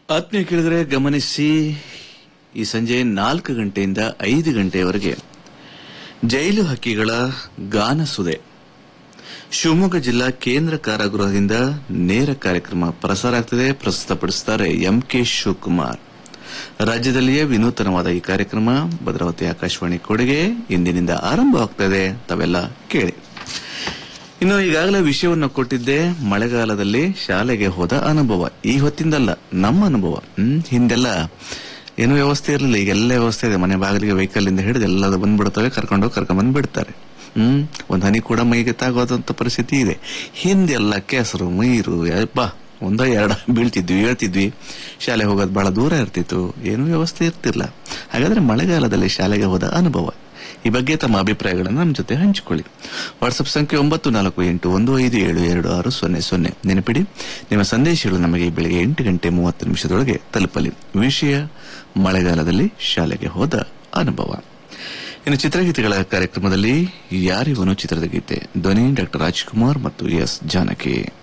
ಆತ್ಮೀಯ ಕೇಳಿದರೆ ಗಮನಿಸಿ, ಈ ಸಂಜೆ 4 ಗಂಟೆಯಿಂದ 5 ಗಂಟೆಯವರೆಗೆ ಜೈಲು ಹಕ್ಕಿಗಳ ಗಾನಸುದೆ ಶಿವಮೊಗ್ಗ ಜಿಲ್ಲಾ ಕೇಂದ್ರ ಕಾರಾಗೃಹದಿಂದ ನೇರ ಕಾರ್ಯಕ್ರಮ ಪ್ರಸಾರ ಆಗ್ತದೆ. ಪ್ರಸ್ತುತಪಡಿಸುತ್ತಾರೆ ಎಂಕೆ ಶಿವಕುಮಾರ್. ರಾಜ್ಯದಲ್ಲಿಯೇ ವಿನೂತನವಾದ ಈ ಕಾರ್ಯಕ್ರಮ ಭದ್ರಾವತಿ ಆಕಾಶವಾಣಿ ಕೊಡುಗೆ ಇಂದಿನಿಂದ ಆರಂಭವಾಗ್ತದೆ. ತಾವೆಲ್ಲ ಕೇಳಿ. ಇನ್ನು ಈಗಾಗಲೇ ವಿಷಯವನ್ನು ಕೊಟ್ಟಿದ್ದೆ, ಮಳೆಗಾಲದಲ್ಲಿ ಶಾಲೆಗೆ ಹೋದ ಅನುಭವ. ಈ ಹೊತ್ತಿಂದಲ್ಲ, ನಮ್ಮ ಅನುಭವ. ಹಿಂದೆಲ್ಲ ಏನು ವ್ಯವಸ್ಥೆ ಇರಲಿಲ್ಲ, ಈಗೆಲ್ಲ ವ್ಯವಸ್ಥೆ ಇದೆ. ಮನೆ ಬಾಗಿಲಿಗೆ ವೆಹಿಕಲ್ ಇಂದ ಹಿಡಿದು ಎಲ್ಲ ಬಂದ್ಬಿಡ್ತವೆ, ಕರ್ಕೊಂಡ್ ಬಂದ್ಬಿಡ್ತಾರೆ. ಒಂದ್ ಹನಿ ಕೂಡ ಮೈಗೆ ತಾಗೋದಂತ ಪರಿಸ್ಥಿತಿ ಇದೆ. ಹಿಂದೆಲ್ಲ ಕೆಸರು ನೀರು ಒಂದೋ ಎರಡ ಬೀಳ್ತಿದ್ವಿ, ಹೇಳ್ತಿದ್ವಿ. ಶಾಲೆ ಹೋಗೋದು ಬಹಳ ದೂರ ಇರ್ತಿತ್ತು, ಏನೂ ವ್ಯವಸ್ಥೆ ಇರ್ತಿರ್ಲಿಲ್ಲ. ಹಾಗಾದ್ರೆ ಮಳೆಗಾಲದಲ್ಲಿ ಶಾಲೆಗೆ ಹೋದ ಅನುಭವ, ಈ ಬಗ್ಗೆ ತಮ್ಮ ಅಭಿಪ್ರಾಯಗಳನ್ನು ನಮ್ಮ ಜೊತೆ ಹಂಚಿಕೊಳ್ಳಿ. ವಾಟ್ಸ್ಆಪ್ ಸಂಖ್ಯೆ 941515722600. ನೆನಪಿಡಿ, ನಿಮ್ಮ ಸಂದೇಶಗಳು ನಮಗೆ ಬೆಳಗ್ಗೆ 8:30 ತಲುಪಲಿ. ವಿಷಯ ಮಳೆಗಾಲದಲ್ಲಿ ಶಾಲೆಗೆ ಹೋದ ಅನುಭವ. ಇನ್ನು ಚಿತ್ರಗೀತೆಗಳ ಕಾರ್ಯಕ್ರಮದಲ್ಲಿ ಯಾರಿವನು ಚಿತ್ರದ ಗೀತೆ, ಧ್ವನಿ ಡಾ ರಾಜ್ಕುಮಾರ್ ಮತ್ತು ಎಸ್ ಜಾನಕಿ.